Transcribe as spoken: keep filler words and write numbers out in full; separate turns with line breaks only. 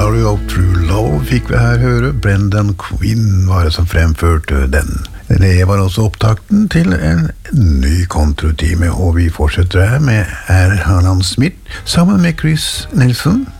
Story of True Love fikk vi her høre. Brendan Quinn var det som fremførte den. Det var også opptakten til en ny kontrotime, og vi fortsetter her med R. Harlan Smith sammen med Chris Nelson.